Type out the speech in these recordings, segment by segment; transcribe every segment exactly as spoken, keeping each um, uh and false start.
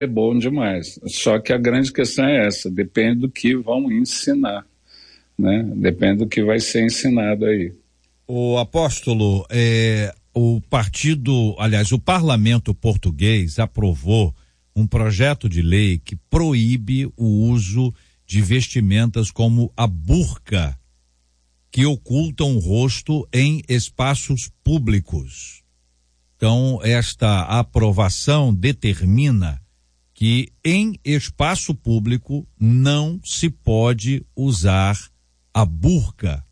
é bom demais. Só que a grande questão é essa, depende do que vão ensinar, né? Depende do que vai ser ensinado aí. O apóstolo, é, o partido, aliás, o parlamento português aprovou um projeto de lei que proíbe o uso de vestimentas como a burca, que ocultam o rosto em espaços públicos. Então, esta aprovação determina que em espaço público não se pode usar a burca.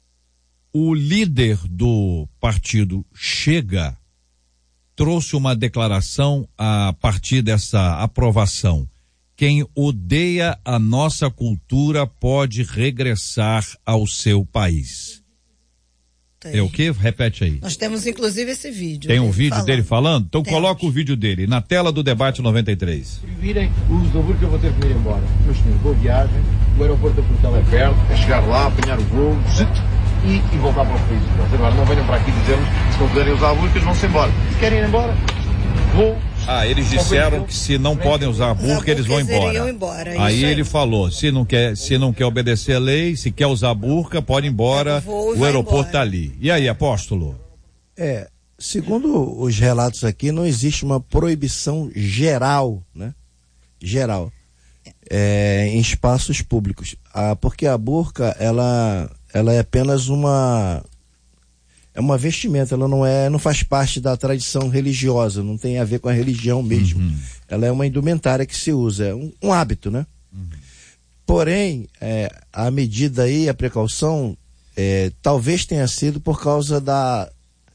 O líder do partido Chega trouxe uma declaração a partir dessa aprovação. Quem odeia a nossa cultura pode regressar ao seu país. Tem. É o quê? Repete aí. Nós temos inclusive esse vídeo. Tem um vídeo falando. dele falando? Então Temos. Coloca o vídeo dele na tela do debate noventa e três. Se virem o uso da burca, eu vou ter que ir embora. Meus senhores, boa viagem. O aeroporto da Portugal é perto. É chegar lá, apanhar o voo e, e voltar para os países deles. Agora não venham para aqui dizer-nos que se não puderem usar a burca, vão-se embora. Se querem ir embora, vou. Ah, eles disseram que se não podem usar a burca, eles vão embora. embora. Aí aí ele falou, se não quer, se não quer obedecer a lei, se quer usar a burca, pode ir embora, o aeroporto está ali. E aí, apóstolo? É, segundo os relatos aqui, não existe uma proibição geral, né? Geral. É, em espaços públicos. Ah, porque a burca, ela, ela é apenas uma... É uma vestimenta, ela não é, não faz parte da tradição religiosa, não tem a ver com a religião mesmo. Uhum. Ela é uma indumentária que se usa, é um, um hábito, né? Uhum. Porém, é, a medida aí, a precaução, é, talvez tenha sido por causa da,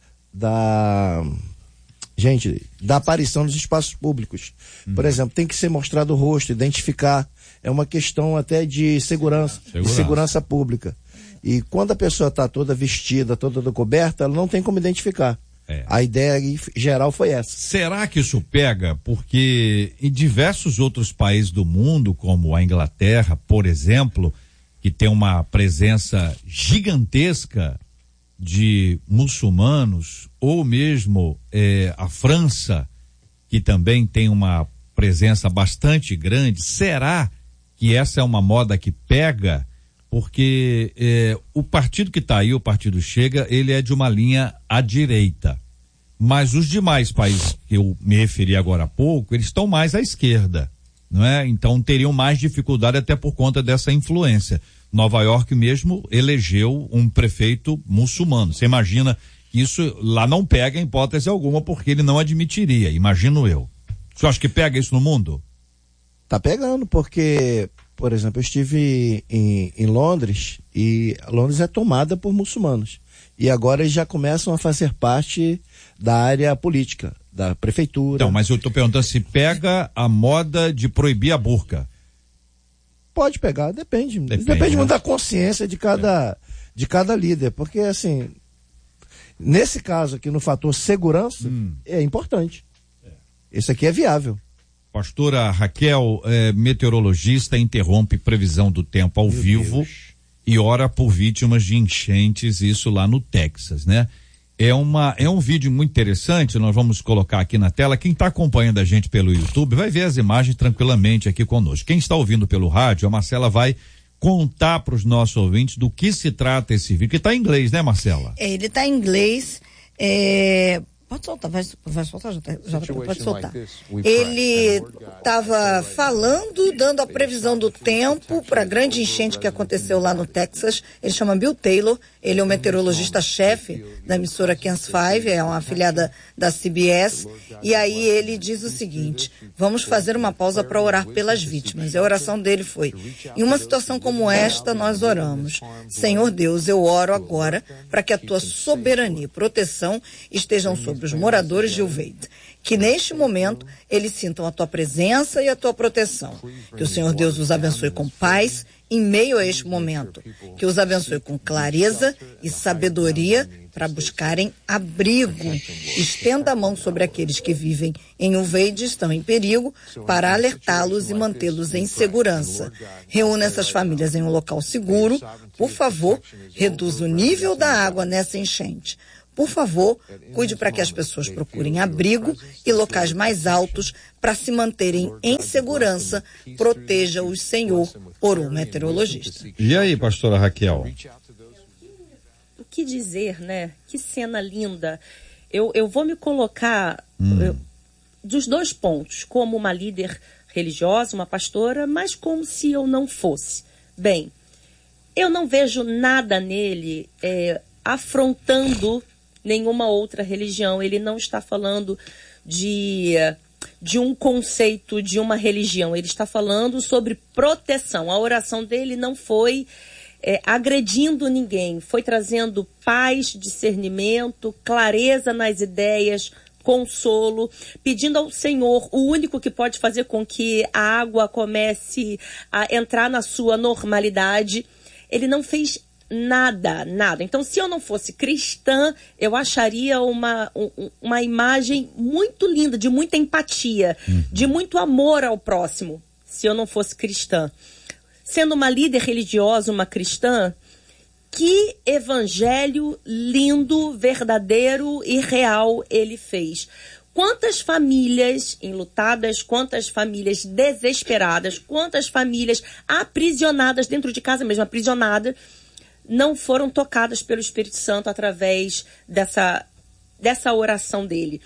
da, gente, da aparição nos espaços públicos. Uhum. Por exemplo, tem que ser mostrado o rosto, identificar, é uma questão até de segurança, segurança. de segurança pública. E quando a pessoa está toda vestida, toda coberta, ela não tem como identificar. É. A ideia geral foi essa. Será que isso pega? Porque em diversos outros países do mundo, como a Inglaterra, por exemplo, que tem uma presença gigantesca de muçulmanos, ou mesmo eh, a França, que também tem uma presença bastante grande, será que essa é uma moda que pega? Porque eh, o partido que está aí, o partido Chega, ele é de uma linha à direita. Mas os demais países que eu me referi agora há pouco, eles estão mais à esquerda, não é? Então teriam mais dificuldade até por conta dessa influência. Nova York mesmo elegeu um prefeito muçulmano. Você imagina que isso lá não pega em hipótese alguma, porque ele não admitiria, imagino eu. Você acha que pega isso no mundo? Tá pegando, porque... Por exemplo, eu estive em, em Londres e Londres é tomada por muçulmanos. E agora eles já começam a fazer parte da área política, da prefeitura. Então, mas eu estou perguntando se pega a moda de proibir a burca. Pode pegar, depende. Depende, depende muito né? da consciência de cada, é. de cada líder. Porque, assim, nesse caso aqui, no fator segurança, hum. é importante. É. Esse aqui é viável. Pastora Raquel, eh, meteorologista, interrompe previsão do tempo ao Meu vivo Deus. e ora por vítimas de enchentes, isso lá no Texas, né? É uma, é um vídeo muito interessante, nós vamos colocar aqui na tela. Quem está acompanhando a gente pelo YouTube vai ver as imagens tranquilamente aqui conosco. Quem está ouvindo pelo rádio, a Marcela vai contar para os nossos ouvintes do que se trata esse vídeo, que está em inglês, né, Marcela? É, ele está em inglês, é... Pode soltar, vai, vai soltar, já, já pode soltar. Ele estava falando, dando a previsão do tempo para a grande enchente que aconteceu lá no Texas. Ele chama Bill Taylor, ele é o meteorologista-chefe da emissora Kansas Five, é uma afiliada da C B S. E aí ele diz o seguinte: vamos fazer uma pausa para orar pelas vítimas. E a oração dele foi: em uma situação como esta, nós oramos. Senhor Deus, eu oro agora para que a tua soberania e proteção estejam sobre os moradores de Uvalde, que neste momento eles sintam a tua presença e a tua proteção. Que o Senhor Deus os abençoe com paz em meio a este momento. Que os abençoe com clareza e sabedoria para buscarem abrigo. Estenda a mão sobre aqueles que vivem em Uvalde e estão em perigo para alertá-los e mantê-los em segurança. Reúna essas famílias em um local seguro. Por favor, reduza o nível da água nessa enchente. Por favor, cuide para que as pessoas procurem abrigo e locais mais altos para se manterem em segurança. Proteja-os, Senhor, orou o meteorologista. E aí, pastora Raquel? O que dizer, né? Que cena linda. Eu, eu vou me colocar hum. eu, dos dois pontos, como uma líder religiosa, uma pastora, mas como se eu não fosse. Bem, eu não vejo nada nele é, afrontando nenhuma outra religião. Ele não está falando de, de um conceito de uma religião. Ele está falando sobre proteção. A oração dele não foi é, agredindo ninguém. Foi trazendo paz, discernimento, clareza nas ideias, consolo, pedindo ao Senhor, o único que pode fazer com que a água comece a entrar na sua normalidade. Ele não fez nada, nada. Então, se eu não fosse cristã, eu acharia uma, um, uma imagem muito linda, de muita empatia, uhum. de muito amor ao próximo, se eu não fosse cristã. Sendo uma líder religiosa, uma cristã, que evangelho lindo, verdadeiro e real ele fez. Quantas famílias enlutadas, quantas famílias desesperadas, quantas famílias aprisionadas dentro de casa mesmo, aprisionadas, não foram tocadas pelo Espírito Santo através dessa, dessa oração dele.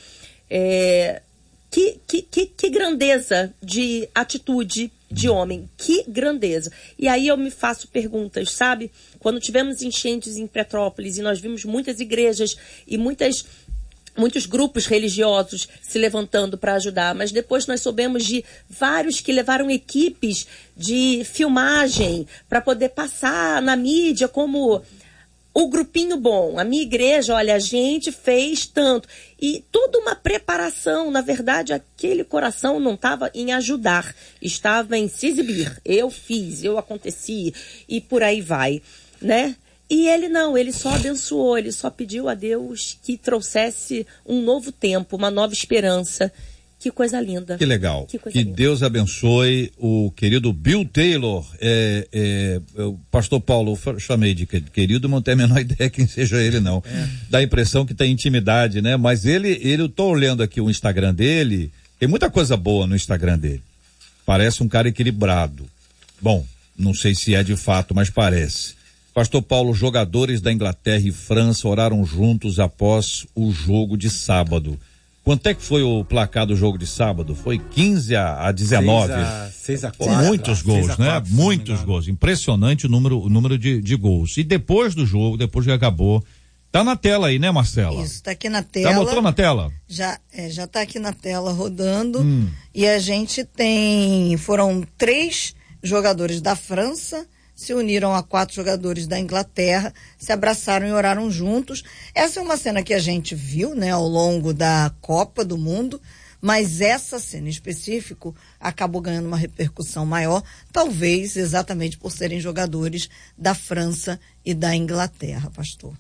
É, que, que, que, que grandeza de atitude de homem, que grandeza. E aí eu me faço perguntas, sabe? Quando tivemos enchentes em Petrópolis e nós vimos muitas igrejas e muitas... muitos grupos religiosos se levantando para ajudar, mas depois nós soubemos de vários que levaram equipes de filmagem para poder passar na mídia como o grupinho bom. A minha igreja, olha, a gente fez tanto. E toda uma preparação. Na verdade, aquele coração não estava em ajudar, estava em se exibir. Eu fiz, eu aconteci e por aí vai, né? E ele não, ele só abençoou, ele só pediu a Deus que trouxesse um novo tempo, uma nova esperança. Que coisa linda. Que legal. Que, coisa que linda. Deus abençoe o querido Bill Taylor. É, é, o pastor Paulo, eu chamei de querido, não tenho a menor ideia quem seja ele, não. É. Dá a impressão que tem intimidade, né? Mas ele, ele, eu tô olhando aqui o Instagram dele, tem muita coisa boa no Instagram dele. Parece um cara equilibrado. Bom, não sei se é de fato, mas parece. Pastor Paulo, jogadores da Inglaterra e França oraram juntos após o jogo de sábado. Quanto é que foi o placar do jogo de sábado? Foi quinze a dezenove. seis a quatro. Muitos gols, né? Muitos gols. Impressionante o número, o número de, de gols. E depois do jogo, depois que acabou, tá na tela aí, né, Marcela? Isso, tá aqui na tela. Já botou na tela? Já, é, já tá aqui na tela rodando. Hum. E a gente tem, foram três jogadores da França, se uniram a quatro jogadores da Inglaterra, se abraçaram e oraram juntos. Essa é uma cena que a gente viu, né, ao longo da Copa do Mundo, mas essa cena em específico acabou ganhando uma repercussão maior, talvez exatamente por serem jogadores da França e da Inglaterra, pastor.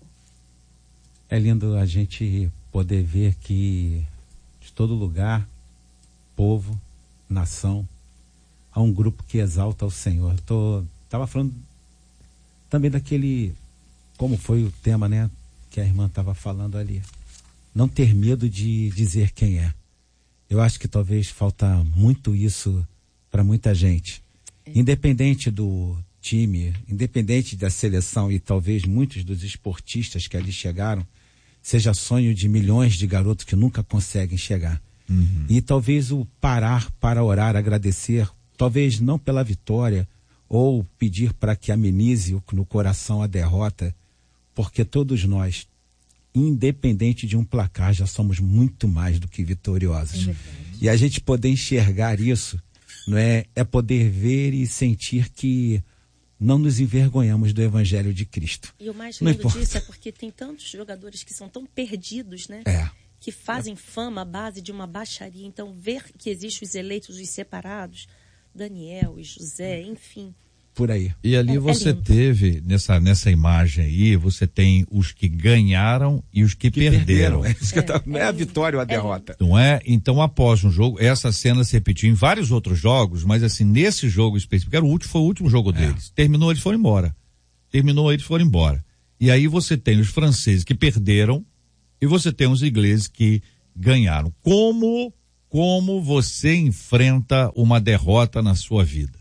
É lindo a gente poder ver que de todo lugar, povo, nação, há um grupo que exalta o Senhor. Tô Estava falando também daquele, como foi o tema, né, que a irmã estava falando ali. Não ter medo de dizer quem é. Eu acho que talvez falta muito isso para muita gente. É. Independente do time, independente da seleção e talvez muitos dos esportistas que ali chegaram, seja sonho de milhões de garotos que nunca conseguem chegar. Uhum. E talvez o parar para orar, agradecer, talvez não pela vitória, ou pedir para que amenize no coração a derrota, porque todos nós, independente de um placar, já somos muito mais do que vitoriosos. É e a gente poder enxergar isso, não é, é poder ver e sentir que não nos envergonhamos do Evangelho de Cristo. E o mais lindo disso é porque tem tantos jogadores que são tão perdidos, né? É. Que fazem fama à base de uma baixaria. Então, ver que existem os eleitos, os separados, Daniel e José, enfim. Por aí. E ali é, você é teve, nessa, nessa imagem aí, você tem os que ganharam e os que, que perderam. perderam. É isso que eu tava, não é, é a vitória ou a derrota. Não é? Então, após um jogo, essa cena se repetiu em vários outros jogos, mas assim, nesse jogo específico, era o último, foi o último jogo deles. É. Terminou, eles foram embora. Terminou, eles foram embora. E aí você tem os franceses que perderam e você tem os ingleses que ganharam. Como, como você enfrenta uma derrota na sua vida?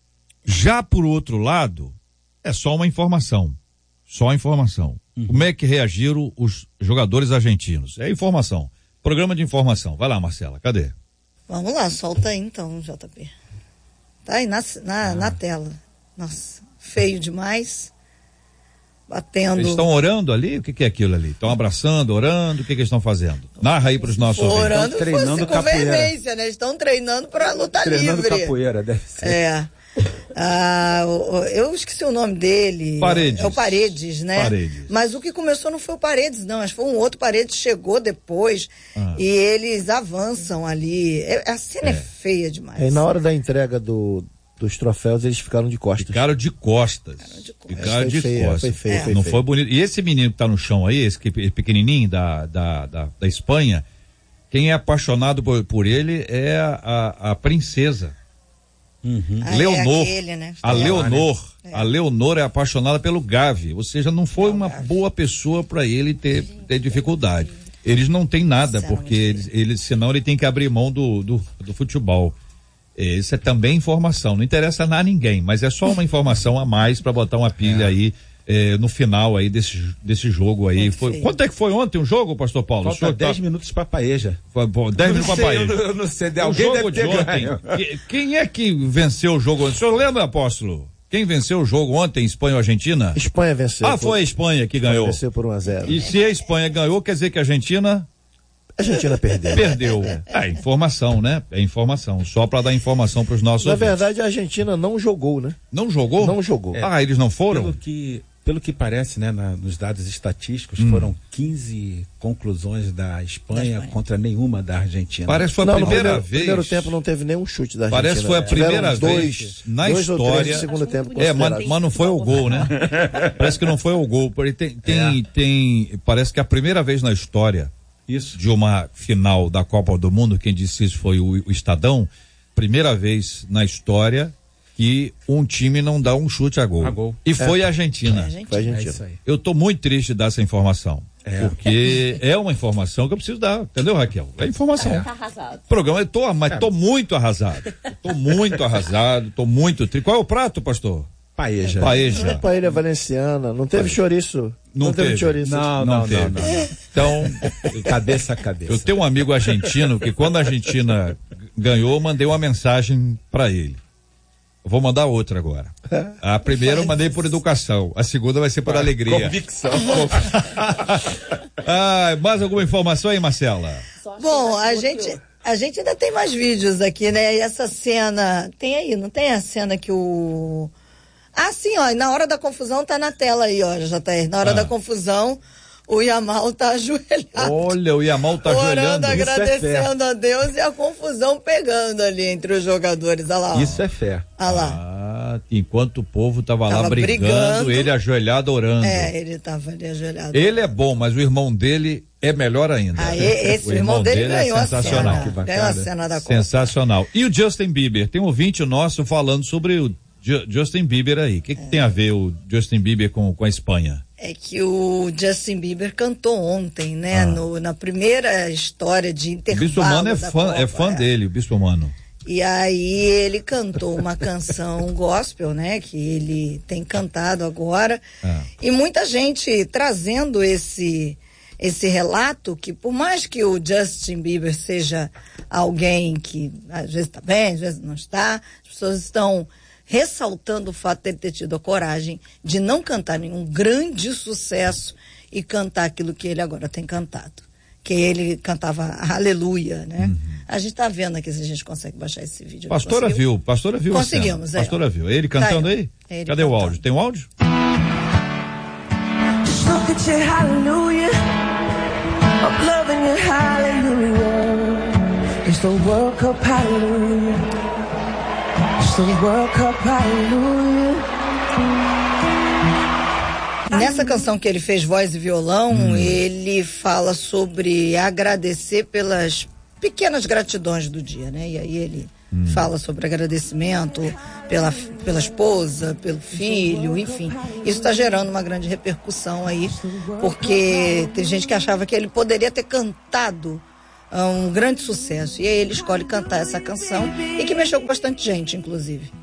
Já por outro lado, é só uma informação. Só informação. Uhum. Como é que reagiram os jogadores argentinos? É informação. Programa de informação. Vai lá, Marcela, cadê? Vamos lá, solta aí então, J P. Tá aí na, na, ah. na tela. Nossa, feio demais. Batendo. Eles estão orando ali? O que, que é aquilo ali? Estão abraçando, orando? O que, que eles estão fazendo? Narra aí para os nossos ouvintes. Orando, treinando com veemência, né? Estão treinando para luta treinando livre. Treinando capoeira, deve ser. É. Ah, eu esqueci o nome dele. Paredes. É o Paredes, né? Paredes. Mas o que começou não foi o Paredes, não. Acho que foi um outro Paredes, chegou depois ah. e eles avançam ali. A cena é, é feia demais. E na hora da entrega do, dos troféus, eles ficaram de costas. Ficaram de costas. Ficaram de costas. Ficaram de feia, costas. Foi feio, é. foi Não feio. foi bonito. E esse menino que tá no chão aí, esse pequenininho da, da, da, da Espanha, quem é apaixonado por, por ele é a, a, a princesa. Uhum. Ah, Leonor, é aquele, né? a Leonor, é. a Leonor é apaixonada pelo Gavi, ou seja, não foi uma boa pessoa para ele ter, ter dificuldade. Eles não têm nada, porque eles, eles, senão ele tem que abrir mão do, do, do futebol. Isso é também informação, não interessa a ninguém, mas é só uma informação a mais para botar uma pilha é. aí é, no final aí desse, desse jogo aí. Foi, quanto é que foi ontem o jogo, pastor Paulo? Falta dez tá... minutos para Paeja. dez minutos para Paeja. Eu não sei, o alguém jogo deve de ontem. Que, quem é que venceu o jogo ontem? O senhor lembra, apóstolo? Quem venceu o jogo ontem, Espanha ou Argentina? Espanha venceu. Ah, foi a Espanha que ganhou. Venceu por um a zero. E se a Espanha ganhou, quer dizer que a Argentina... A Argentina perdeu. Perdeu. É, é informação, né? É informação. Só para dar informação para os nossos Na ouvintes. verdade, a Argentina não jogou, né? Não jogou? Não jogou. É. Ah, eles não foram? Pelo que, pelo que parece, né, na, nos dados estatísticos, hum. foram quinze conclusões da Espanha, da Espanha contra nenhuma da Argentina. Parece que foi a não, primeira no primeiro, vez. No primeiro tempo não teve nenhum chute da Argentina. Parece que foi a primeira dois, vez na dois história. Ou três no segundo tempo é, mas, mas não foi o gol, né? Parece que não foi o gol. Tem, tem, é. tem, parece que é a primeira vez na história Isso. de uma final da Copa do Mundo, quem disse isso foi o, o Estadão, primeira vez na história que um time não dá um chute a gol. A gol. E é. foi a Argentina. É, a Foi a Argentina. É eu tô muito triste de dar essa informação. É. Porque é uma informação que eu preciso dar, entendeu, Raquel? É informação. É. Tá arrasado. Programa, eu tô, mas tô muito arrasado. Tô muito arrasado, tô muito triste. Qual é o prato, pastor? Paeja. Paeja. Não é paella valenciana, não teve chouriço. Não, não teve, teve chouriço. Não, não, não teve. Não, não, não. Então, cabeça a cabeça. Eu tenho um amigo argentino que quando a Argentina ganhou, eu mandei uma mensagem para ele. Eu vou mandar outra agora. A primeira eu mandei por educação, a segunda vai ser por alegria. Convicção. Ah, mais alguma informação aí, Marcela? Bom, a gente, a gente ainda tem mais vídeos aqui, né? E essa cena, tem aí, não tem a cena que o... Ah, sim, ó, na hora da confusão tá na tela aí, ó, J R. Na hora ah. da confusão, o Yamal tá ajoelhado. Olha, o Yamal tá ajoelhando. Orando, agradecendo é a Deus e a confusão pegando ali entre os jogadores. Olha lá. Ó. Isso é fé. Olha lá. Ah, enquanto o povo tava, tava lá brigando, brigando, ele ajoelhado orando. É, ele tava ali ajoelhado. Ele é bom, mas o irmão dele é melhor ainda. Ah, esse o irmão, irmão dele, dele ganhou é sensacional. A cena, ganhou a cena da Copa. Sensacional. E o Justin Bieber? Tem um ouvinte nosso falando sobre o Justin Bieber aí. O que, que é. tem a ver o Justin Bieber com, com a Espanha? É que o Justin Bieber cantou ontem, né? Ah. No, na primeira história de intervalo. O Bispo Mano é fã, Copa, é fã é. dele, o Bispo Mano. E aí ele cantou uma canção gospel, né? Que ele tem cantado agora. Ah. E muita gente trazendo esse, esse relato que por mais que o Justin Bieber seja alguém que às vezes está bem, às vezes não está, as pessoas estão ressaltando o fato de ele ter tido a coragem de não cantar nenhum grande sucesso e cantar aquilo que ele agora tem cantado. Que ele cantava Aleluia, né? Uhum. A gente tá vendo aqui se a gente consegue baixar esse vídeo. Pastora Conseguiu? viu, pastora viu. Conseguimos, é. Pastora viu. Ele cantando tá aí? Ele Cadê cantando. o áudio? Tem um áudio? Just look at your hallelujah. I'm loving your hallelujah. It's the World Cup hallelujah. Nessa canção que ele fez voz e violão, hum. ele fala sobre agradecer pelas pequenas gratidões do dia, né? E aí ele hum. fala sobre agradecimento pela, pela esposa, pelo filho, enfim. Isso está gerando uma grande repercussão aí, porque tem gente que achava que ele poderia ter cantado um grande sucesso. E aí ele escolhe cantar essa canção e que mexeu com bastante gente, inclusive.